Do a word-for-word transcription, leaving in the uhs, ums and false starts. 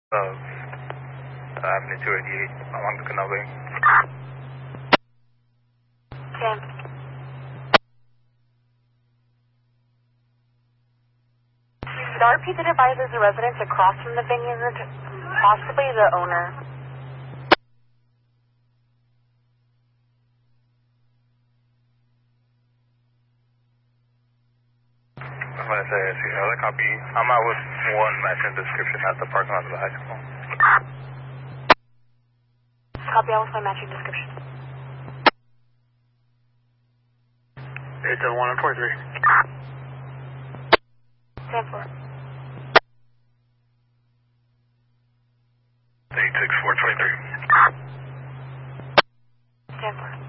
of uh, Avenue two eighty-eight along the Canal Bay. Sam. The R P that advises the residents across from the vineyard, possibly the owner. I'm going to say, I see another copy. I'm out with one matching description at the parking lot of the high school. Copy out with my matching description. It's a one and four three. Stand for. eight six four twenty-three. Stand for.